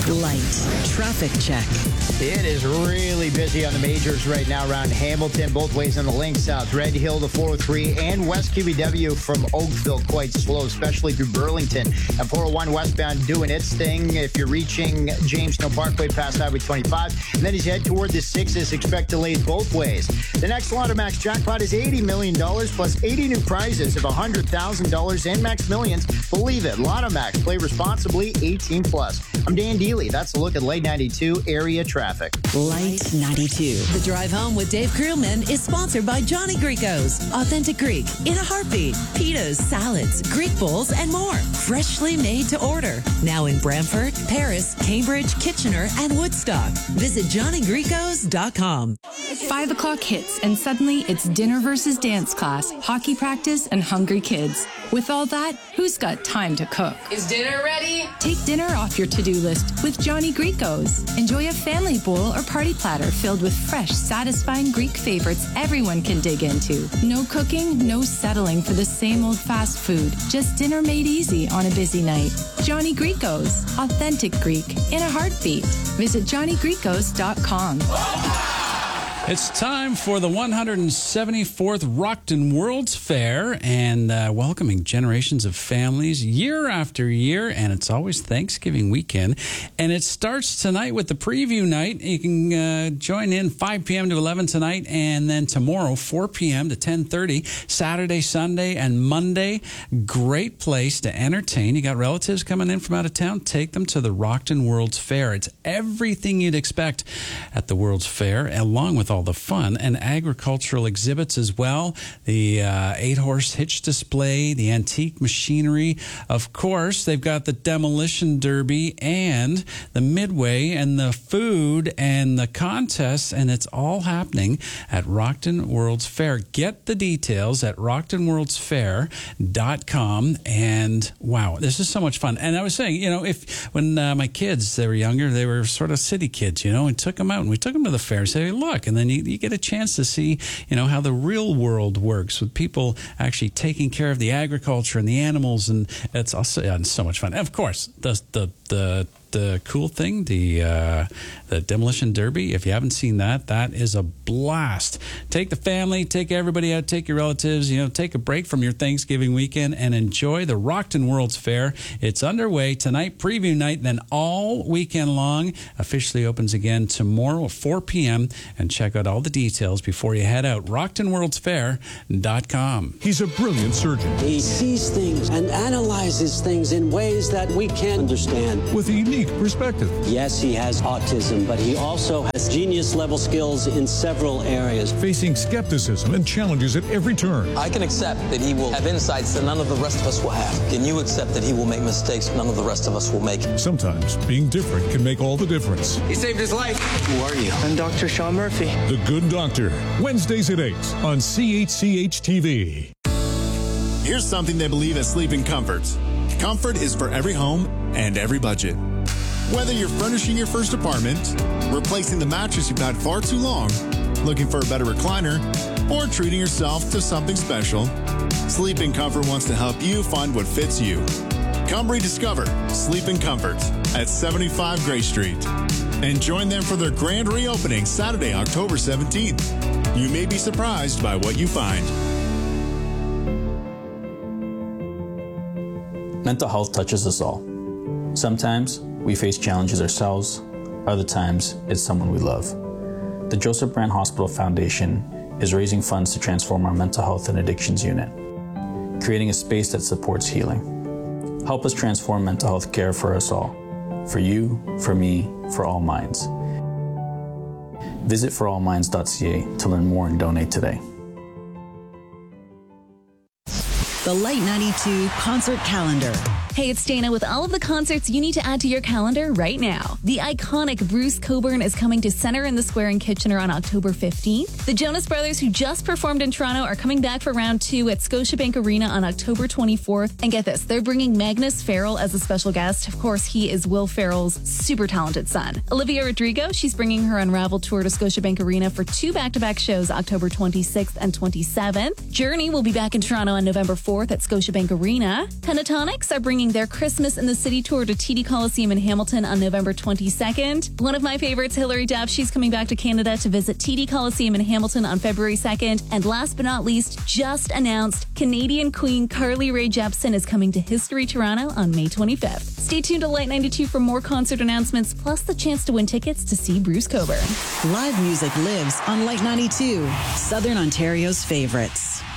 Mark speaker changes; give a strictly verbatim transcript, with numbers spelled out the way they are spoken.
Speaker 1: Light traffic check.
Speaker 2: It is really busy on the majors right now around Hamilton, both ways on the link south. Red Hill to four oh three and West Q B W from Oakville quite slow, especially through Burlington. And four oh one westbound doing its thing if you're reaching Jamestown Parkway past Highway twenty-five. And then as you head toward the sixes, expect delays both ways. The next Lotto Max jackpot is eighty million dollars plus eighty new prizes of one hundred thousand dollars and Max Millions. Believe it. Lotto Max. Play responsibly. eighteen plus. I'm Dan Dealey. That's a look at Late ninety-two area traffic.
Speaker 1: Light ninety-two.
Speaker 3: The drive home with Dave Crewman is sponsored by Johnny Greco's. Authentic Greek in a heartbeat. Pitas, salads, Greek bowls, and more. Freshly made to order. Now in Brantford, Paris, Cambridge, Kitchener, and Woodstock. Visit johnny gricos dot com.
Speaker 4: Five o'clock hits, and suddenly it's dinner versus dance class, hockey practice, and hungry kids. With all that, who's got time to cook?
Speaker 5: Is dinner ready?
Speaker 4: Take dinner off your to-do list with Johnny Greco's. Enjoy a family bowl or party platter filled with fresh, satisfying Greek favorites everyone can dig into. No cooking, no settling for the same old fast food. Just dinner made easy on a busy night. Johnny Greco's. Authentic Greek in a heartbeat. Visit johnny gricos dot com.
Speaker 6: It's time for the one hundred seventy-fourth Rockton World's Fair and uh, welcoming generations of families year after year, and it's always Thanksgiving weekend. And it starts tonight with the preview night. You can uh, join in five p.m. to eleven tonight, and then tomorrow four p.m. to ten thirty, Saturday, Sunday, and Monday. Great place to entertain. You got relatives coming in from out of town, take them to the Rockton World's Fair. It's everything you'd expect at the World's Fair, along with all the fun and agricultural exhibits as well. The uh, eight-horse hitch display, the antique machinery. Of course, they've got the demolition derby and the midway and the food and the contests, and it's all happening at Rockton World's Fair. Get the details at rockton worlds fair dot com. And wow, this is so much fun. And I was saying, you know, if when uh, my kids, they were younger, they were sort of city kids, you know, and took them out, and we took them to the fair and said, hey, look, and then you, you get a chance to see, you know, how the real world works with people actually taking care of the agriculture and the animals, and it's also yeah, it's so much fun. And of course, the the the the cool thing, the uh, the demolition derby. If you haven't seen that, that is a blast. Take the family, take everybody out, take your relatives. You know, take a break from your Thanksgiving weekend and enjoy the Rockton World's Fair. It's underway tonight, preview night, then all weekend long. Officially opens again tomorrow at four p.m. and check out all the details before you head out. rockton worlds fair dot com.
Speaker 7: He's a brilliant surgeon.
Speaker 8: He sees things and analyzes things in ways that we can't understand.
Speaker 7: With a unique perspective.
Speaker 8: Yes, he has autism, but he also has genius-level skills in several areas.
Speaker 7: Facing skepticism and challenges at every turn.
Speaker 9: I can accept that he will have insights that none of the rest of us will have. Can you accept that he will make mistakes none of the rest of us will make?
Speaker 7: Sometimes being different can make all the difference.
Speaker 9: He saved his life. Who are you?
Speaker 10: I'm Doctor Sean Murphy.
Speaker 7: The Good Doctor, Wednesdays at eight on C H C H T V.
Speaker 11: Here's something they believe at Sleeping Comforts. Comfort is for every home and every budget. Whether you're furnishing your first apartment, replacing the mattress you've had far too long, looking for a better recliner, or treating yourself to something special, Sleeping Comfort wants to help you find what fits you. Come rediscover Sleeping Comfort at seventy-five Gray Street and join them for their grand reopening Saturday, October seventeenth. You may be surprised by what you find.
Speaker 12: Mental health touches us all. Sometimes we face challenges ourselves, other times it's someone we love. The Joseph Brand Hospital Foundation is raising funds to transform our mental health and addictions unit, creating a space that supports healing. Help us transform mental health care for us all, for you, for me, for all minds. Visit for all minds dot c a to learn more and donate today.
Speaker 1: The Light ninety-two concert calendar.
Speaker 13: Hey, it's Dana with all of the concerts you need to add to your calendar right now. The iconic Bruce Cockburn is coming to Centre in the Square in Kitchener on October fifteenth. The Jonas Brothers, who just performed in Toronto, are coming back for round two at Scotiabank Arena on October twenty-fourth. And get this, they're bringing Magnus Farrell as a special guest. Of course, he is Will Ferrell's super talented son. Olivia Rodrigo, she's bringing her Unravel tour to Scotiabank Arena for two back-to-back shows, October twenty-sixth and twenty-seventh. Journey will be back in Toronto on November fourth. twenty-fourth at Scotiabank Arena. Pentatonics are bringing their Christmas in the City tour to T D Coliseum in Hamilton on November twenty-second. One of my favorites, Hilary Duff, she's coming back to Canada to visit T D Coliseum in Hamilton on February second. And last but not least, just announced, Canadian Queen Carly Rae Jepsen is coming to History Toronto on May twenty-fifth. Stay tuned to Light ninety-two for more concert announcements, plus the chance to win tickets to see Bruce Cockburn.
Speaker 1: Live music lives on Light ninety-two, Southern Ontario's favorites.